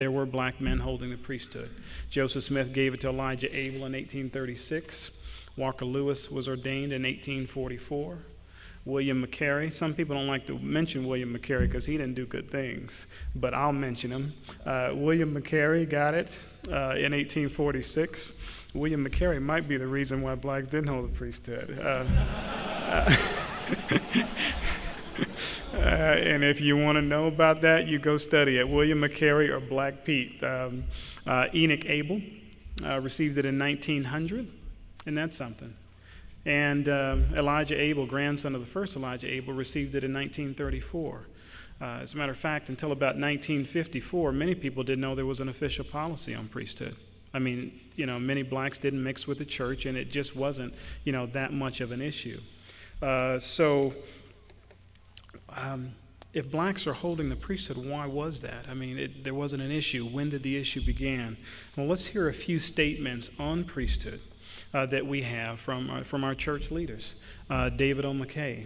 there were black men holding the priesthood. Joseph Smith gave it to Elijah Abel in 1836. Walker Lewis was ordained in 1844. William McCary, some people don't like to mention William McCary because he didn't do good things, but I'll mention him. William McCary got it in 1846. William McCary might be the reason why blacks didn't hold the priesthood. And if you want to know about that, you go study it. William McCary or Black Pete. Enoch Abel received it in 1900, and that's something. And Elijah Abel, grandson of the first Elijah Abel, received it in 1934. As a matter of fact, until about 1954, many people didn't know there was an official policy on priesthood. I mean, many blacks didn't mix with the church, and it just wasn't, that much of an issue. If blacks are holding the priesthood, why was that? I mean, there wasn't an issue. When did the issue begin? Well, let's hear a few statements on priesthood that we have from our church leaders. David O. McKay.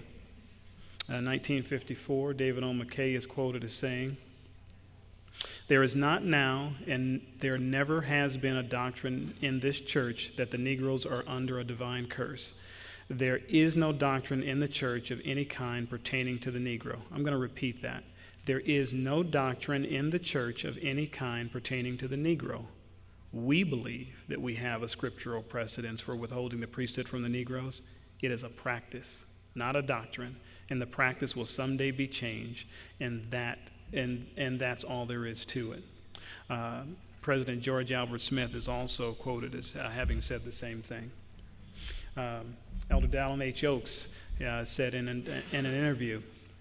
1954, David O. McKay is quoted as saying, "There is not now, and there never has been, a doctrine in this church that the Negroes are under a divine curse. There is no doctrine in the church of any kind pertaining to the Negro." I'm going to repeat that. There is no doctrine in the church of any kind pertaining to the Negro. We believe that we have a scriptural precedence for withholding the priesthood from the Negroes. It is a practice, not a doctrine, and the practice will someday be changed, and that's all there is to it. President George Albert Smith is also quoted as having said the same thing. Elder Dallin H. Oaks said in an interview,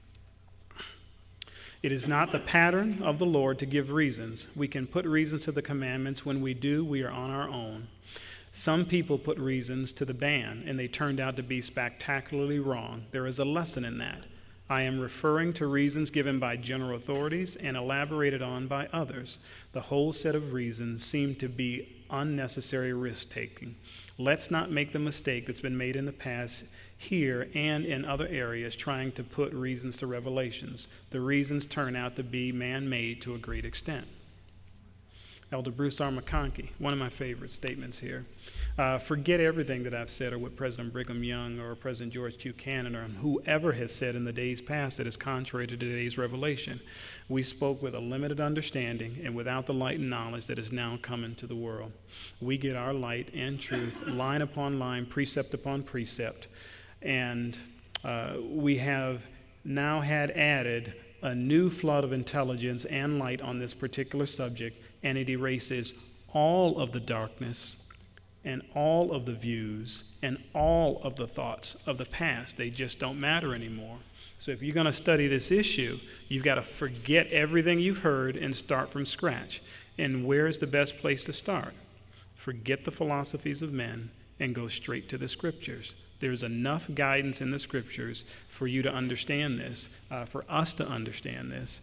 "It is not the pattern of the Lord to give reasons. We can put reasons to the commandments. When we do, we are on our own. Some people put reasons to the ban, and they turned out to be spectacularly wrong. There is a lesson in that. I am referring to reasons given by general authorities and elaborated on by others. The whole set of reasons seem to be unnecessary risk-taking. Let's not make the mistake that's been made in the past here and in other areas, trying to put reasons to revelations. The reasons turn out to be man-made to a great extent." Elder Bruce R. McConkie, one of my favorite statements here. "Forget everything that I've said or what President Brigham Young or President George Buchanan or whoever has said in the days past that is contrary to today's revelation. We spoke with a limited understanding and without the light and knowledge that is now coming to the world. We get our light and truth line upon line, precept upon precept, and we have now had added a new flood of intelligence and light on this particular subject, and it erases all of the darkness and all of the views and all of the thoughts of the past. They just don't matter anymore. So if you're going to study this issue, you've got to forget everything you've heard and start from scratch. And where's the best place to start? Forget the philosophies of men and go straight to the scriptures. There's enough guidance in the scriptures for you to understand this, for us to understand this.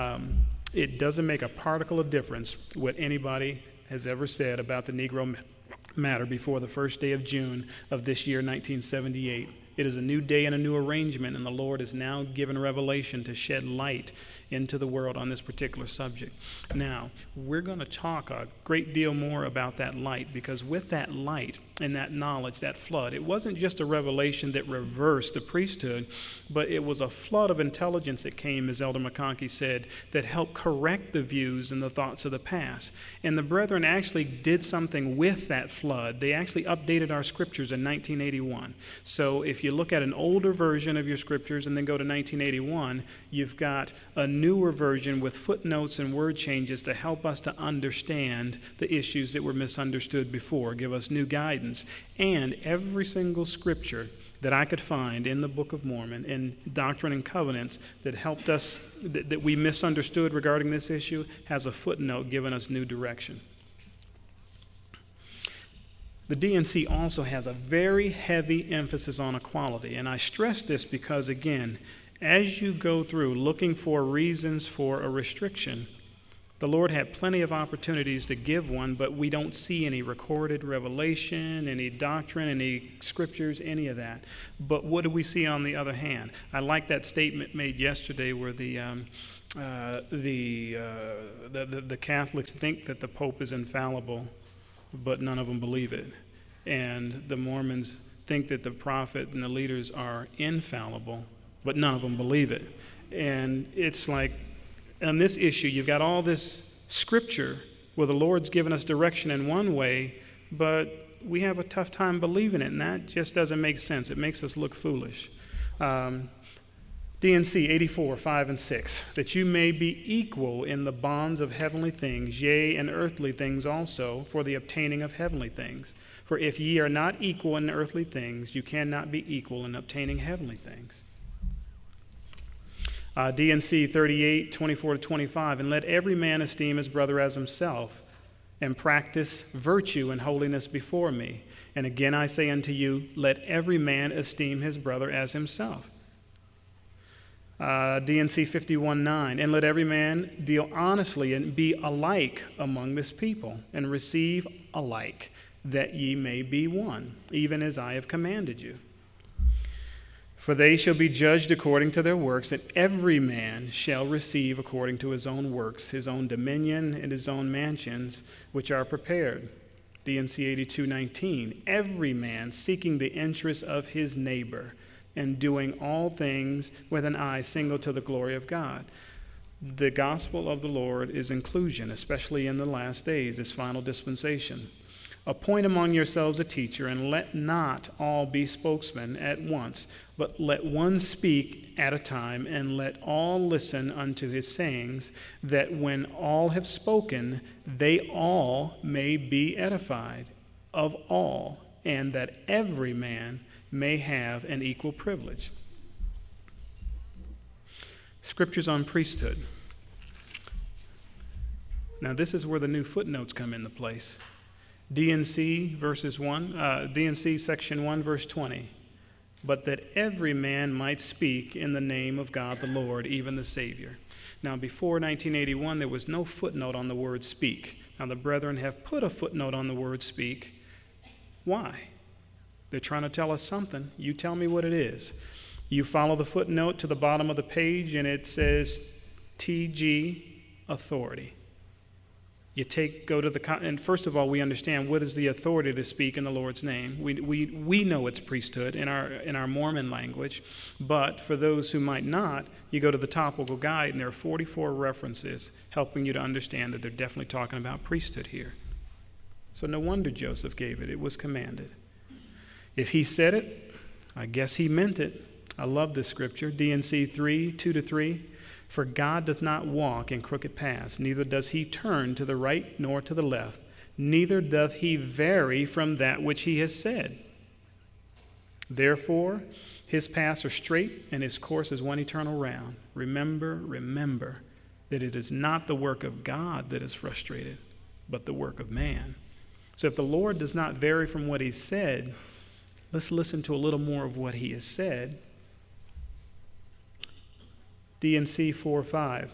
It doesn't make a particle of difference what anybody has ever said about the Negro matter before the first day of June of this year, 1978. It is a new day and a new arrangement, and the Lord is now given revelation to shed light into the world on this particular subject. Now, we're going to talk a great deal more about that light, because with that light and that knowledge, that flood, it wasn't just a revelation that reversed the priesthood, but it was a flood of intelligence that came, as Elder McConkie said, that helped correct the views and the thoughts of the past. And the brethren actually did something with that flood. They actually updated our scriptures in 1981. So if you look at an older version of your scriptures and then go to 1981, you've got a newer version with footnotes and word changes to help us to understand the issues that were misunderstood before, give us new guidance. And every single scripture that I could find in the Book of Mormon, in Doctrine and Covenants, that helped us, that we misunderstood regarding this issue, has a footnote giving us new direction. The D&C also has a very heavy emphasis on equality, and I stress this because, again, as you go through looking for reasons for a restriction, the Lord had plenty of opportunities to give one, but we don't see any recorded revelation, any doctrine, any scriptures, any of that. But what do we see on the other hand? I like that statement made yesterday where the the Catholics think that the Pope is infallible, but none of them believe it. And the Mormons think that the prophet and the leaders are infallible, but none of them believe it. And it's like, on this issue, you've got all this scripture where the Lord's given us direction in one way, but we have a tough time believing it, and that just doesn't make sense. It makes us look foolish. D&C 84, 5 and 6, that you may be equal in the bonds of heavenly things, yea, and earthly things also, for the obtaining of heavenly things. For if ye are not equal in earthly things, you cannot be equal in obtaining heavenly things. D&C 38, 24 to 25, and let every man esteem his brother as himself, and practice virtue and holiness before me. And again I say unto you, let every man esteem his brother as himself. D&C 51:9, and let every man deal honestly and be alike among this people, and receive alike, that ye may be one, even as I have commanded you. For they shall be judged according to their works, and every man shall receive according to his own works, his own dominion and his own mansions, which are prepared. D&C 82:19, every man seeking the interest of his neighbor, and doing all things with an eye single to the glory of God. The gospel of the Lord is inclusion, especially in the last days, this final dispensation. Appoint among yourselves a teacher, and let not all be spokesmen at once, but let one speak at a time, and let all listen unto his sayings, that when all have spoken, they all may be edified of all, and that every man may have an equal privilege. Scriptures on priesthood. Now, this is where the new footnotes come into place. D&C section 1, verse 20. But that every man might speak in the name of God the Lord, even the Savior. Now, before 1981, there was no footnote on the word speak. Now, the brethren have put a footnote on the word speak. Why? They're trying to tell us something. You tell me what it is. You follow the footnote to the bottom of the page, and it says TG authority. You go to and first of all, we understand what is the authority to speak in the Lord's name. We know it's priesthood in our Mormon language, but for those who might not, you go to the topical guide, and there are 44 references helping you to understand that they're definitely talking about priesthood here. So no wonder Joseph gave it. It was commanded. If he said it, I guess he meant it. I love this scripture. D&C 3, 2 to 3. For God doth not walk in crooked paths, neither does he turn to the right nor to the left, neither doth he vary from that which he has said. Therefore, his paths are straight, and his course is one eternal round. Remember that it is not the work of God that is frustrated, but the work of man. So if the Lord does not vary from what he said, let's listen to a little more of what he has said. D&C 4:5.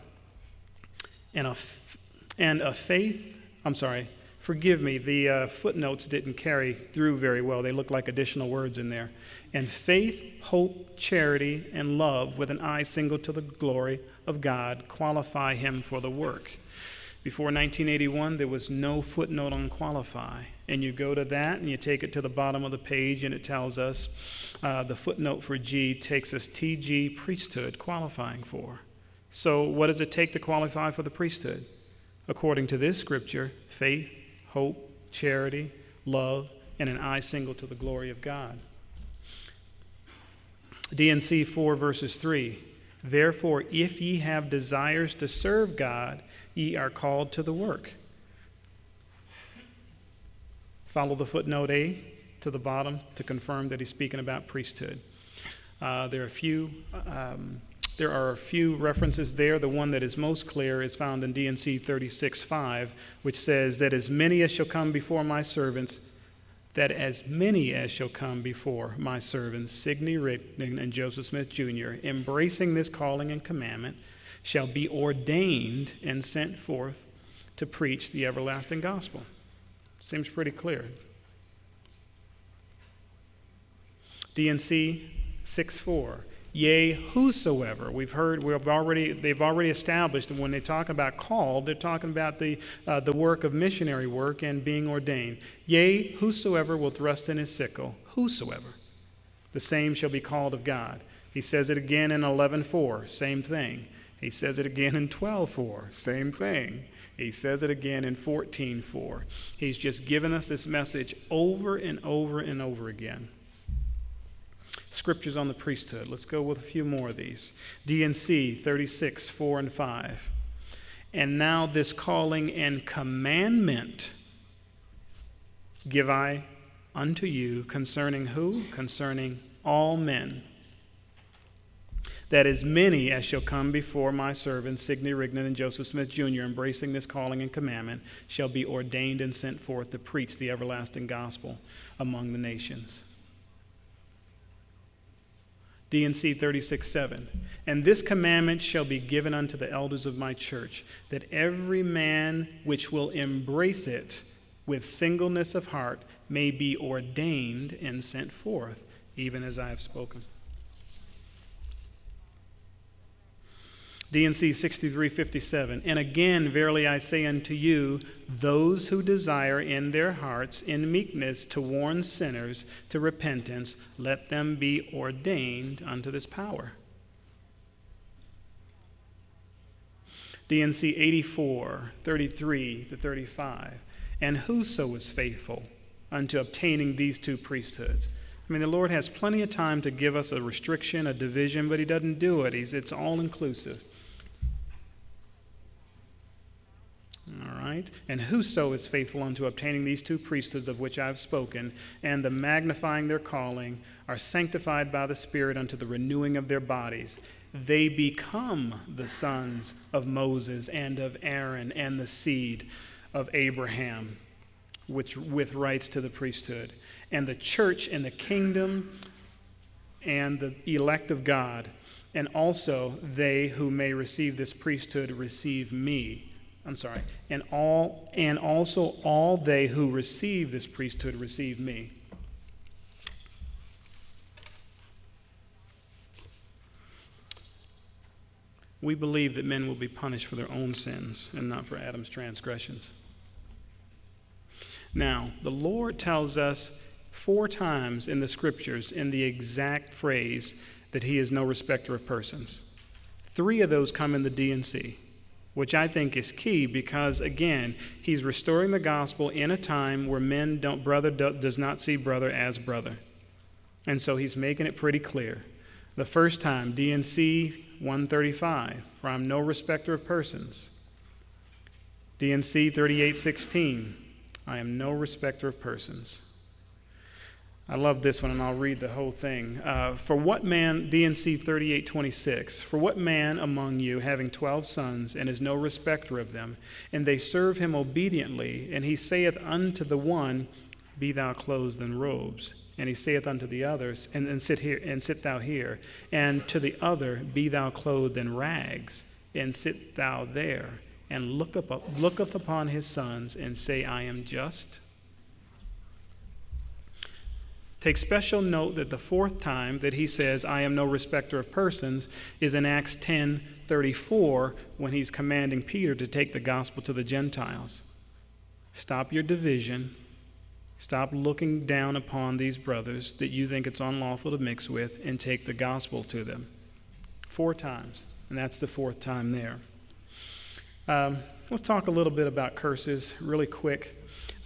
Forgive me, the footnotes didn't carry through very well. They look like additional words in there. And faith, hope, charity, and love, with an eye single to the glory of God, qualify him for the work. Before 1981, there was no footnote on qualify. And you go to that and you take it to the bottom of the page, and it tells us the footnote for G takes us TG priesthood, qualifying for. So what does it take to qualify for the priesthood? According to this scripture, faith, hope, charity, love, and an eye single to the glory of God. D&C 4 verses 3. Therefore, if ye have desires to serve God, ye are called to the work. Follow the footnote A to the bottom to confirm that he's speaking about priesthood. There are a few references there. The one that is most clear is found in D&C 36:5, which says that as many as shall come before my servants, Sidney Rigdon and Joseph Smith Jr., embracing this calling and commandment, shall be ordained and sent forth to preach the everlasting gospel. Seems pretty clear. D&C 6:4. Yea, whosoever. They've already established that when they talk about called, they're talking about the work of missionary work and being ordained. Yea, whosoever will thrust in his sickle, whosoever, the same shall be called of God. He says it again in 11:4, same thing. He says it again in 12:4, same thing. He says it again in 14:4. He's just given us this message over and over and over again. Scriptures on the priesthood. Let's go with a few more of these. D&C 36:4 and 5. And now this calling and commandment give I unto you concerning who? Concerning all men. That as many as shall come before my servants, Sidney Rigdon and Joseph Smith Jr., embracing this calling and commandment, shall be ordained and sent forth to preach the everlasting gospel among the nations. D&C 36:7. And this commandment shall be given unto the elders of my church, that every man which will embrace it with singleness of heart may be ordained and sent forth, even as I have spoken. D&C 63:57. And again, verily I say unto you, those who desire in their hearts in meekness to warn sinners to repentance, let them be ordained unto this power. D&C 84:33-35. And whoso is faithful unto obtaining these two priesthoods. I mean, the Lord has plenty of time to give us a restriction, a division, but he doesn't do it. It's all inclusive. All right. And whoso is faithful unto obtaining these two priesthoods of which I have spoken, and the magnifying their calling, are sanctified by the Spirit unto the renewing of their bodies. They become the sons of Moses and of Aaron and the seed of Abraham, which with rights to the priesthood. And the church and the kingdom and the elect of God, and also they who may receive this priesthood receive me. And also all they who receive this priesthood receive me. We believe that men will be punished for their own sins and not for Adam's transgressions. Now, the Lord tells us 4 times in the scriptures in the exact phrase that he is no respecter of persons. 3 of those come in the D&C, which I think is key because, again, he's restoring the gospel in a time where brother does not see brother as brother. And so he's making it pretty clear. The first time, D&C 135, for I'm no respecter of persons. D&C 38:16, I am no respecter of persons. I love this one, and I'll read the whole thing. For what man, D&C 38:26, for what man among you, having 12 sons, and is no respecter of them, and they serve him obediently, and he saith unto the one, be thou clothed in robes, and he saith unto the others, and sit thou here, and to the other, be thou clothed in rags, and sit thou there, and looketh upon his sons, and say, I am just. Take special note that the 4th time that he says, I am no respecter of persons, is in Acts 10:34, when he's commanding Peter to take the gospel to the Gentiles. Stop your division. Stop looking down upon these brothers that you think it's unlawful to mix with, and take the gospel to them. 4 times, and that's the 4th time there. Let's talk a little bit about curses really quick.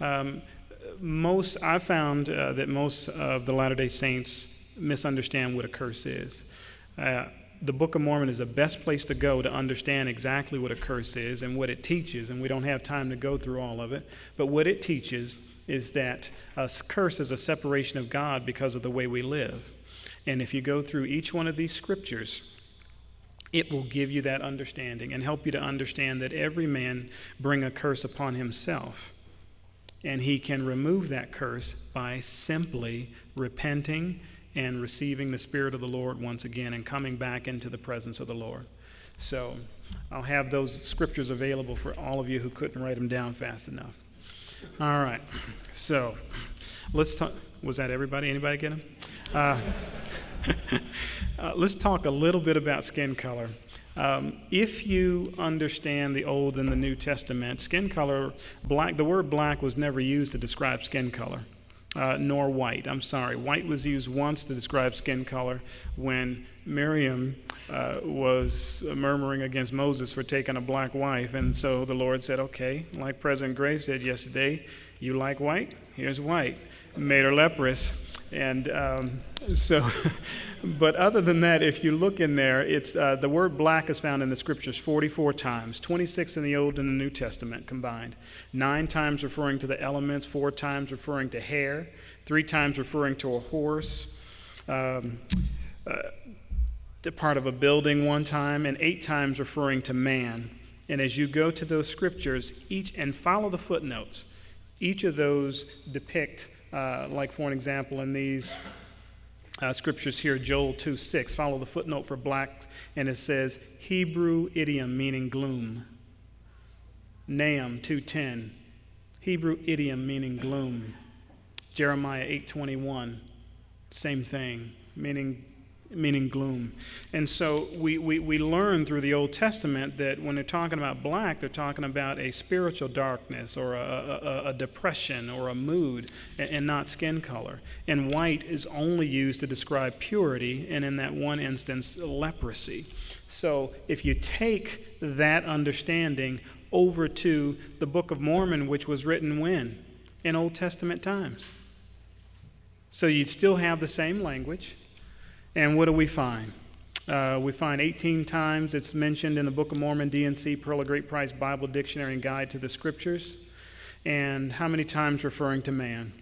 I've found that most of the Latter-day Saints misunderstand what a curse is. The Book of Mormon is the best place to go to understand exactly what a curse is and what it teaches, and we don't have time to go through all of it. But what it teaches is that a curse is a separation of God because of the way we live. And if you go through each one of these scriptures, it will give you that understanding and help you to understand that every man bring a curse upon himself. And he can remove that curse by simply repenting and receiving the Spirit of the Lord once again and coming back into the presence of the Lord. So I'll have those scriptures available for all of you who couldn't write them down fast enough. All right. So let's talk. Was that everybody? Anybody get them? Let's talk a little bit about skin color. If you understand the Old and the New Testament, skin color, black, the word black was never used to describe skin color, nor white. I'm sorry. White was used once to describe skin color when Miriam was murmuring against Moses for taking a black wife. And so the Lord said, okay, like President Gray said yesterday, you like white? Here's white. Made her leprous. And but other than that, if you look in there, it's the word black is found in the scriptures 44 times, 26 in the Old and the New Testament combined, 9 times referring to the elements, 4 times referring to hair, 3 times referring to a horse, the part of a building 1 time, and 8 times referring to man. And as you go to those scriptures, and follow the footnotes, each of those depict, like for an example, in these scriptures here, Joel 2:6, follow the footnote for black, and it says Hebrew idiom meaning gloom. Nahum 2:10, Hebrew idiom meaning gloom. Jeremiah 8:21, same thing, meaning gloom. And so we learn through the Old Testament that when they're talking about black, they're talking about a spiritual darkness or a depression or a mood, and not skin color. And white is only used to describe purity, and in that one instance, leprosy. So if you take that understanding over to the Book of Mormon, which was written when? In Old Testament times. So you'd still have the same language. And what do we find? We find 18 times it's mentioned in the Book of Mormon, D&C, Pearl of Great Price Bible Dictionary and Guide to the Scriptures. And how many times referring to man?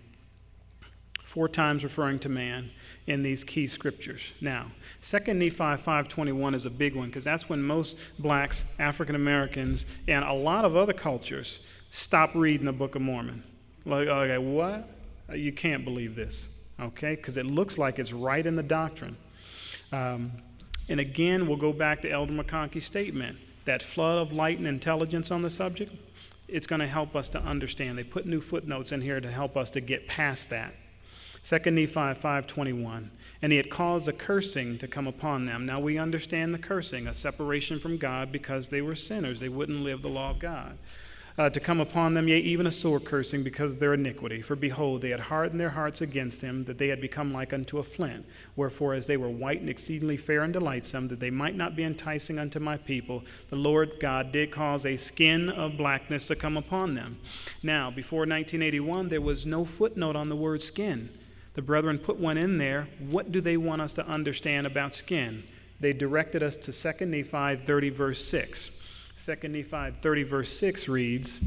4 times referring to man in these key scriptures. Now, 2 Nephi 5:21 is a big one because that's when most blacks, African Americans, and a lot of other cultures stop reading the Book of Mormon. Like, okay, what? You can't believe this. Okay, because it looks like it's right in the doctrine. And again, we'll go back to Elder McConkey's statement. That flood of light and intelligence on the subject, it's going to help us to understand. They put new footnotes in here to help us to get past that. 2 Nephi 5:21, and he had caused a cursing to come upon them. Now we understand the cursing, a separation from God because they were sinners. They wouldn't live the law of God. To come upon them, yea, even a sore cursing because of their iniquity. For behold, they had hardened their hearts against him, that they had become like unto a flint. Wherefore, as they were white and exceedingly fair and delightsome, that they might not be enticing unto my people, the Lord God did cause a skin of blackness to come upon them. Now, before 1981, there was no footnote on the word skin. The brethren put one in there. What do they want us to understand about skin? They directed us to 2 Nephi 30, verse 6. 2 Nephi 30, verse 6 reads,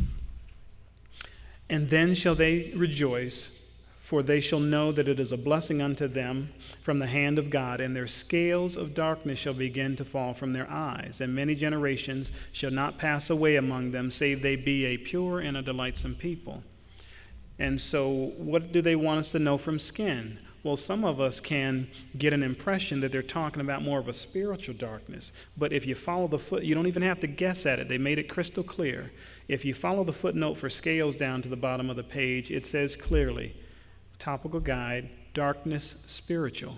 and then shall they rejoice, for they shall know that it is a blessing unto them from the hand of God, and their scales of darkness shall begin to fall from their eyes, and many generations shall not pass away among them, save they be a pure and a delightsome people. And so what do they want us to know from skin? Well, some of us can get an impression that they're talking about more of a spiritual darkness. But if you follow the you don't even have to guess at it. They made it crystal clear. If you follow the footnote for scales down to the bottom of the page, it says clearly, topical guide, darkness, spiritual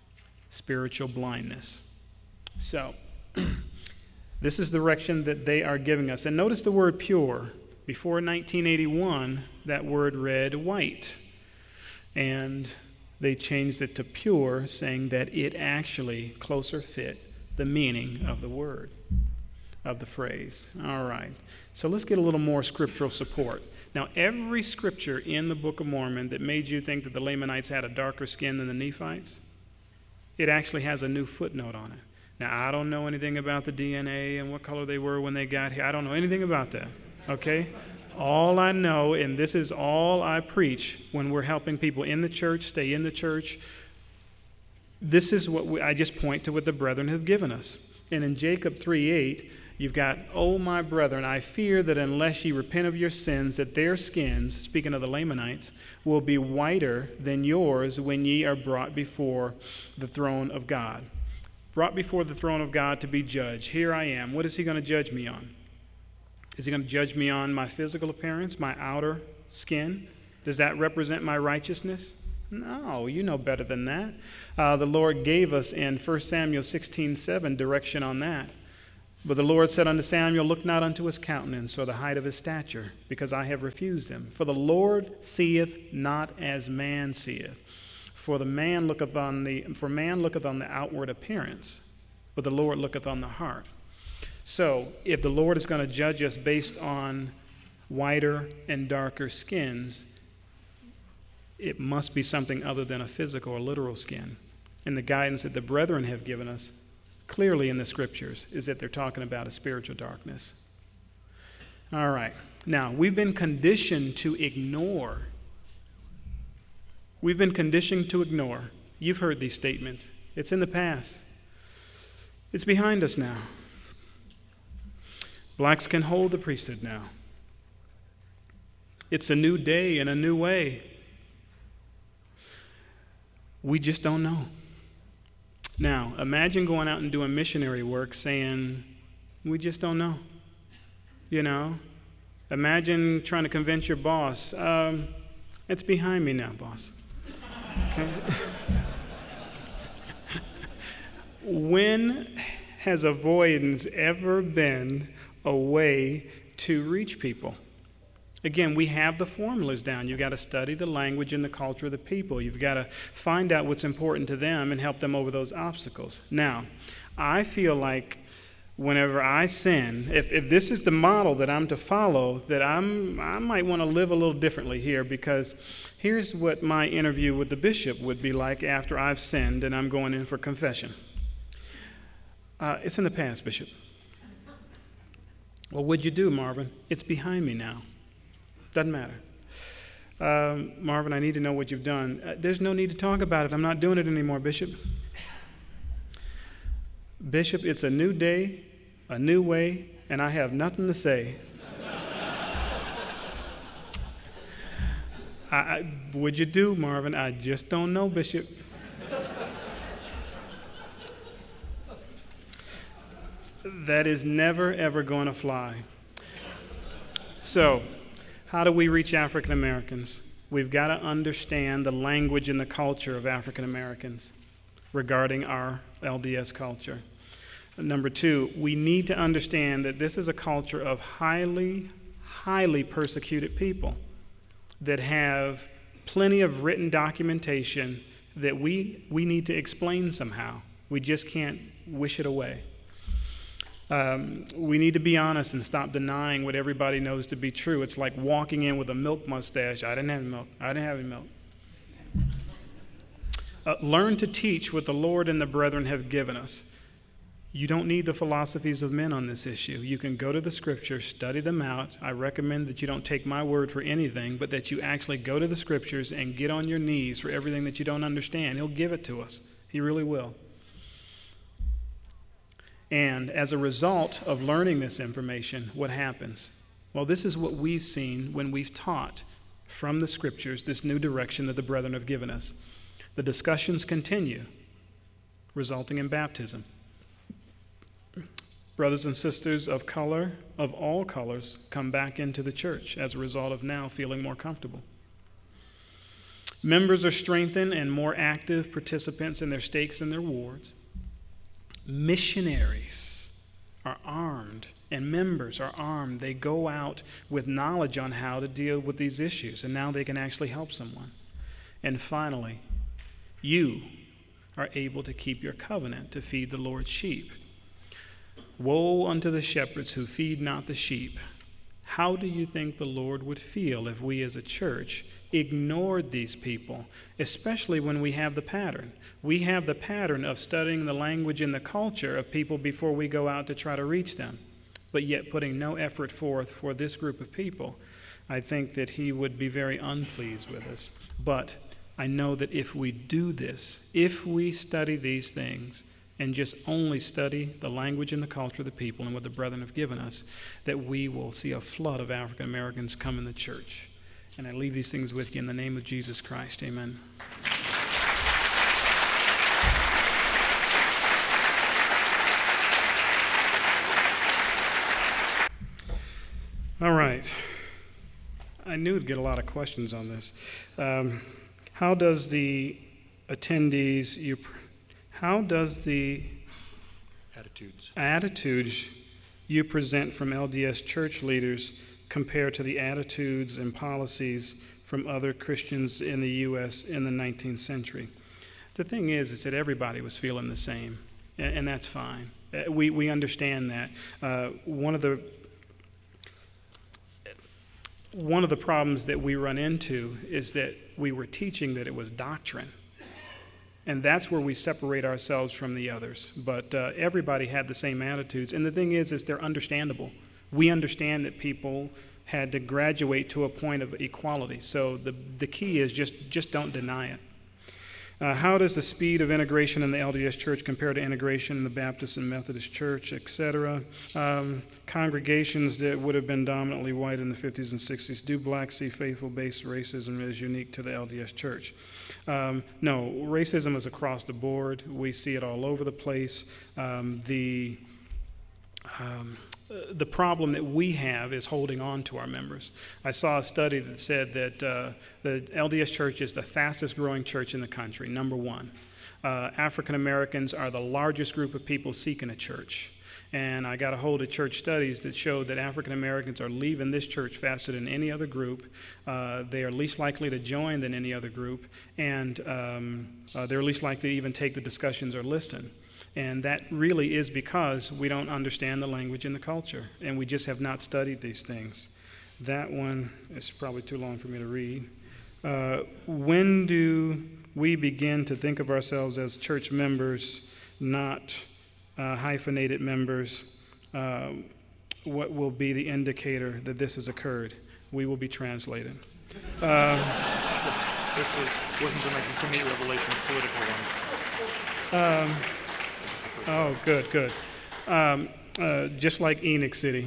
blindness. So this is the direction that they are giving us. And notice the word pure. Before 1981, that word read white. And they changed it to pure, saying that it actually closer fit the meaning of the word, of the phrase. All right. So let's get a little more scriptural support. Now, every scripture in the Book of Mormon that made you think that the Lamanites had a darker skin than the Nephites, it actually has a new footnote on it. Now, I don't know anything about the DNA and what color they were when they got here. I don't know anything about that, okay? All I know, and this is all I preach when we're helping people in the church, stay in the church, this is what I just point to what the brethren have given us. And in Jacob 3:8, you've got, O my brethren, I fear that unless ye repent of your sins, that their skins, speaking of the Lamanites, will be whiter than yours when ye are brought before the throne of God. Brought before the throne of God to be judged. Here I am. What is he going to judge me on? Is he going to judge me on my physical appearance, my outer skin? Does that represent my righteousness? No, you know better than that. The Lord gave us in 1 Samuel 16:7 direction on that. But the Lord said unto Samuel, look not unto his countenance or the height of his stature, because I have refused him. For the Lord seeth not as man seeth. For man looketh on the outward appearance, but the Lord looketh on the heart. So if the Lord is going to judge us based on whiter and darker skins, it must be something other than a physical or literal skin. And the guidance that the brethren have given us clearly in the scriptures is that they're talking about a spiritual darkness. All right. Now, we've been conditioned to ignore. You've heard these statements. It's in the past. It's behind us now. Blacks can hold the priesthood now. It's a new day and a new way. We just don't know. Now, imagine going out and doing missionary work saying, we just don't know. You know? Imagine trying to convince your boss, it's behind me now, boss. Okay? When has avoidance ever been a way to reach people? Again, we have the formulas down. You've got to study the language and the culture of the people. You've got to find out what's important to them and help them over those obstacles. Now, I feel like whenever I sin, if this is the model that I'm to follow, that I might want to live a little differently here, because here's what my interview with the bishop would be like after I've sinned and I'm going in for confession. It's in the past, Bishop. Well, what'd you do, Marvin? It's behind me now. Doesn't matter. Marvin, I need to know what you've done. There's no need to talk about it. I'm not doing it anymore, Bishop. Bishop, it's a new day, a new way, and I have nothing to say. What'd you do, Marvin? I just don't know, Bishop. That is never, ever going to fly. So, how do we reach African Americans? We've got to understand the language and the culture of African Americans regarding our LDS culture. Number two, we need to understand that this is a culture of highly, highly persecuted people that have plenty of written documentation that we need to explain somehow. We just can't wish it away. We need to be honest and stop denying what everybody knows to be true. It's like walking in with a milk mustache. I didn't have milk. I didn't have any milk. Learn to teach what the Lord and the brethren have given us. You don't need the philosophies of men on this issue. You can go to the scriptures, study them out. I recommend that you don't take my word for anything, but that you actually go to the scriptures and get on your knees for everything that you don't understand. He'll give it to us. He really will. And as a result of learning this information, what happens? Well, this is what we've seen when we've taught from the scriptures this new direction that the brethren have given us. The discussions continue, resulting in baptism. Brothers and sisters of color, of all colors, come back into the church as a result of now feeling more comfortable. Members are strengthened and more active participants in their stakes and their wards. Missionaries are armed, and members are armed. They go out with knowledge on how to deal with these issues, and now they can actually help someone. And finally, you are able to keep your covenant to feed the Lord's sheep. Woe unto the shepherds who feed not the sheep. How do you think the Lord would feel if we as a church ignored these people, especially when we have the pattern? We have the pattern of studying the language and the culture of people before we go out to try to reach them, but yet putting no effort forth for this group of people. I think that he would be very unpleased with us. But I know that if we do this, if we study these things, and just only study the language and the culture of the people and what the brethren have given us, that we will see a flood of African Americans come in the church. And I leave these things with you in the name of Jesus Christ. Amen. All right. I knew we'd get a lot of questions on this. How does the attitudes you present from LDS church leaders compare to the attitudes and policies from other Christians in the U.S. in the 19th century? The thing is that everybody was feeling the same, and that's fine. We understand that. One of the problems that we run into is that we were teaching that it was doctrine. And that's where we separate ourselves from the others. But everybody had the same attitudes. And the thing is they're understandable. We understand that people had to graduate to a point of equality. So the key is just don't deny it. How does the speed of integration in the LDS Church compare to integration in the Baptist and Methodist Church, etc.? Congregations that would have been dominantly white in the 50s and 60s, do blacks see faithful-based racism as unique to the LDS Church? No, racism is across the board. We see it all over the place. The problem that we have is holding on to our members. I saw a study that said that the LDS Church is the fastest growing church in the country, number one. African Americans are the largest group of people seeking a church. And I got a hold of church studies that showed that African Americans are leaving this church faster than any other group. They are least likely to join than any other group. And they're least likely to even take the discussions or listen. And that really is because we don't understand the language and the culture, and we just have not studied these things. That one is probably too long for me to read. When do we begin to think of ourselves as church members, not hyphenated members? What will be the indicator that this has occurred? We will be translated. This wasn't the 1978 revelation, a political one. Oh, good. Just like Enoch City.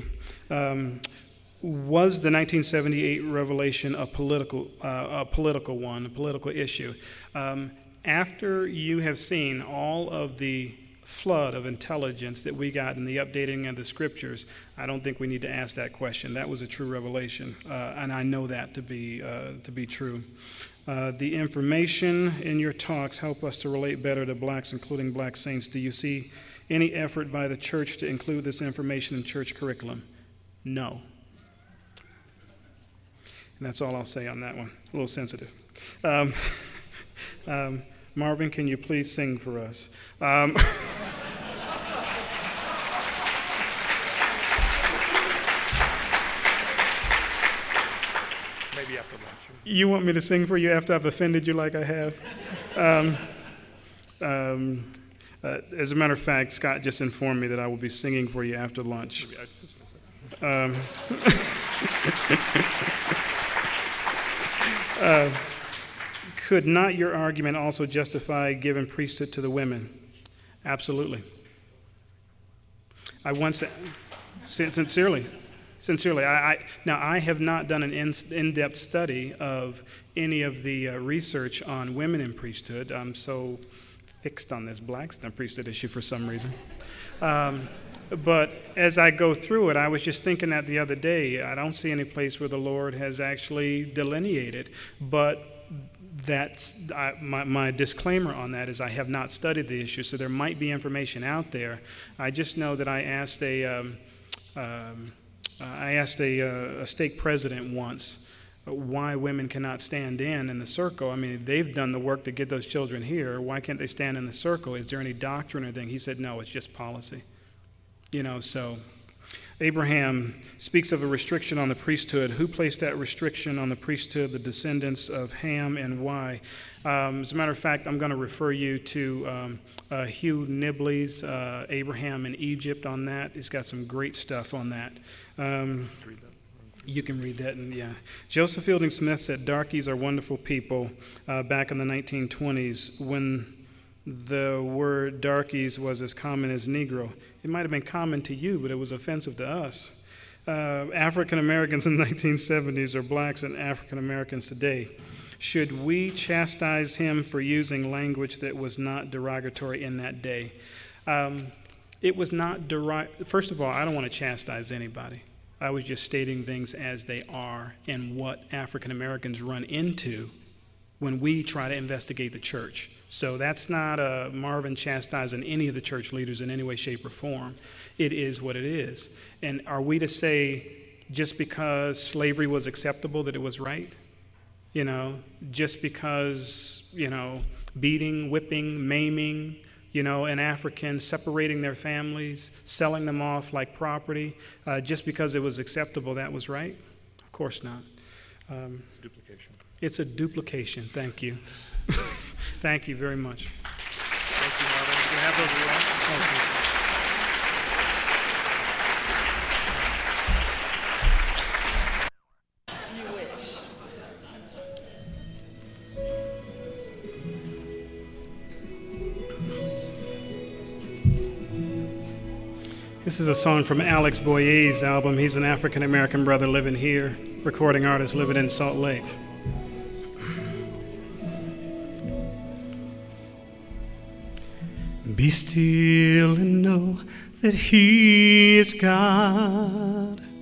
Was the 1978 revelation a political one, a political issue? After you have seen all of the flood of intelligence that we got in the updating of the scriptures, I don't think we need to ask that question. That was a true revelation, and I know that to be true. The information in your talks help us to relate better to blacks, including black saints. Do you see any effort by the church to include this information in church curriculum? No. And that's all I'll say on that one. A little sensitive. Marvin, can you please sing for us? Maybe after lunch. You want me to sing for you after I've offended you like I have? As a matter of fact, Scott just informed me that I will be singing for you after lunch. Could not your argument also justify giving priesthood to the women? Absolutely. I once, sincerely. Now, I have not done an in-depth study of any of the research on women in priesthood. I'm so fixed on this blacks in priesthood issue for some reason. But as I go through it, I was just thinking that the other day. I don't see any place where the Lord has actually delineated. But that's my disclaimer on that is I have not studied the issue, so there might be information out there. I just know that I asked a stake president once why women cannot stand in the circle. I mean, they've done the work to get those children here. Why can't they stand in the circle? Is there any doctrine or thing? He said, no, it's just policy. So Abraham speaks of a restriction on the priesthood. Who placed that restriction on the priesthood? The descendants of Ham, and why? As a matter of fact, I'm going to refer you to Hugh Nibley's Abraham in Egypt on that. He's got some great stuff on that. You can read that, and yeah. Joseph Fielding Smith said darkies are wonderful people back in the 1920s when the word darkies was as common as Negro. It might have been common to you, but it was offensive to us. African Americans in the 1970s are blacks and African Americans today. Should we chastise him for using language that was not derogatory in that day? It was not First of all, I don't want to chastise anybody. I was just stating things as they are and what African Americans run into when we try to investigate the church. So that's not Marvin chastising any of the church leaders in any way, shape, or form. It is what it is. And are we to say just because slavery was acceptable that it was right? You know, just because, you know, beating, whipping, maiming, you know, an African, separating their families, selling them off like property, just because it was acceptable, that was right? Of course not. It's a duplication. It's a duplication. Thank you. Thank you very much. Thank you, Marvin. You have those around? Thank you. This is a song from Alex Boyer's album. He's an African-American brother living here, recording artist living in Salt Lake. Be still and know that He is God.